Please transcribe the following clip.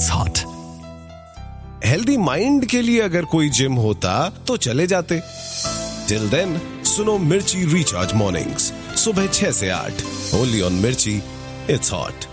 It's hot. Healthy mind के लिए अगर कोई जिम होता तो चले जाते। टिल देन सुनो मिर्ची रिचार्ज मॉर्निंग्स सुबह 6 से 8 ओनली ऑन मिर्ची, इट्स हॉट।